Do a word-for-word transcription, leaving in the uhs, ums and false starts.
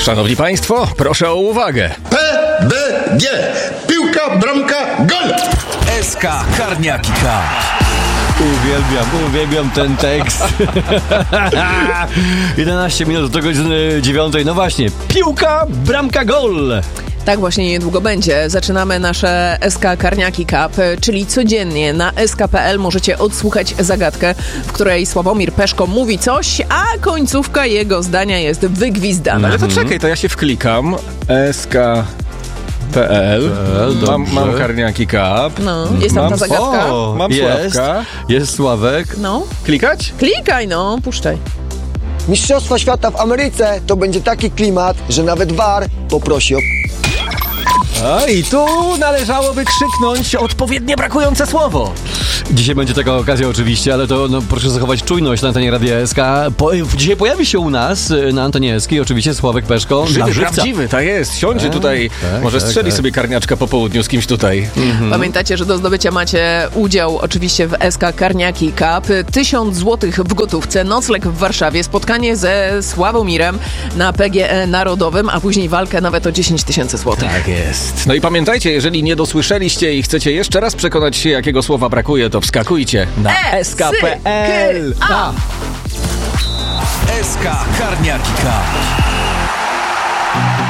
Szanowni Państwo, proszę o uwagę. P B G. Piłka, bramka, gol! S K Karniaki Cup. Uwielbiam, uwielbiam ten tekst. jedenaście minut do godziny dziewiątej. No właśnie, piłka, bramka, gol. Tak właśnie niedługo będzie. Zaczynamy nasze S K Karniaki Cup, czyli codziennie na S K kropka P L możecie odsłuchać zagadkę, w której Sławomir Peszko mówi coś, a końcówka jego zdania jest wygwizdana. Ale to czekaj, to ja się wklikam. S K kropka P L. Mam, mam Karniaki Cup. No, jest tam mam, ta zagadka. O, mam jest, Sławka. jest Sławek. No, Klikać? klikaj no, puszczaj. Mistrzostwa świata w Ameryce to będzie taki klimat, że nawet V A R poprosi o... A i tu należałoby krzyknąć odpowiednie brakujące słowo. Dzisiaj będzie taka okazja oczywiście, ale to no, proszę zachować czujność na antenie Radia S K. Po, dzisiaj pojawi się u nas na antenie S K oczywiście Sławek Peszko. Żywy, prawdziwy, tak jest. Siądzie tak, tutaj, tak, może tak, strzeli tak. sobie karniaczka po południu z kimś tutaj. Mhm. Pamiętacie, że do zdobycia macie udział oczywiście w S K Karniaki Cup. Tysiąc złotych w gotówce, nocleg w Warszawie, spotkanie ze Sławomirem na P G E Narodowym, a później walkę nawet o dziesięć tysięcy złotych. Tak jest. No i pamiętajcie, jeżeli nie dosłyszeliście i chcecie jeszcze raz przekonać się, jakiego słowa brakuje, to wskakujcie na E, S K kropka P L. A. S K Karniaki Cup.